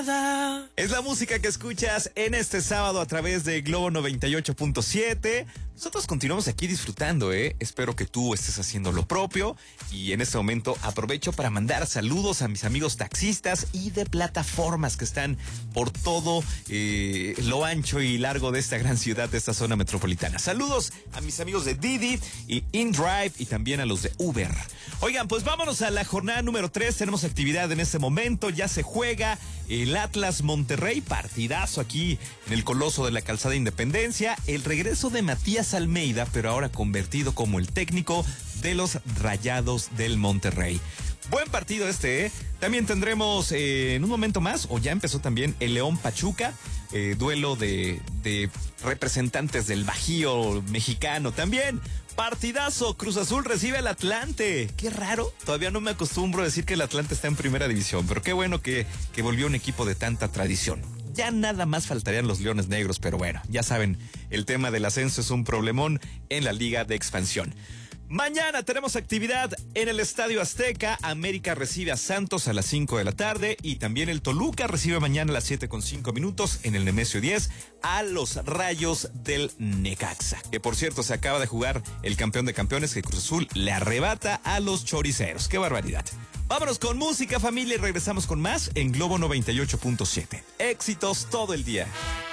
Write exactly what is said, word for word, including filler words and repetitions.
Es la música que escuchas en este sábado a través de Globo noventa y ocho punto siete. Nosotros continuamos aquí disfrutando, ¿eh? Espero que tú estés haciendo lo propio. Y en este momento aprovecho para mandar saludos a mis amigos taxistas y de plataformas que están por todo eh, lo ancho y largo de esta gran ciudad, de esta zona metropolitana. Saludos a mis amigos de Didi y InDrive y también a los de Uber. Oigan, pues vámonos a la jornada número tres. Tenemos actividad en este momento. Ya se juega el Atlas Monterrey, partidazo aquí en el Coloso de la Calzada Independencia. El regreso de Matías Almeida, pero ahora convertido como el técnico de los Rayados del Monterrey. Buen partido este, ¿eh? También tendremos eh, en un momento más, o ya empezó también, el León Pachuca, eh, duelo de, de representantes del Bajío mexicano. También partidazo, Cruz Azul recibe al Atlante. Qué raro, todavía no me acostumbro a decir que el Atlante está en primera división, pero qué bueno que, que volvió un equipo de tanta tradición. Ya nada más faltarían los Leones Negros, pero bueno, ya saben, el tema del ascenso es un problemón en la Liga de Expansión. Mañana tenemos actividad en el Estadio Azteca. América recibe a Santos a las cinco de la tarde y también el Toluca recibe mañana a las siete con cinco minutos en el Nemesio diez a los Rayos del Necaxa. Que por cierto se acaba de jugar el campeón de campeones, que Cruz Azul le arrebata a los choriceros. ¡Qué barbaridad! Vámonos con música, familia, y regresamos con más en Globo noventa y ocho punto siete. Éxitos todo el día.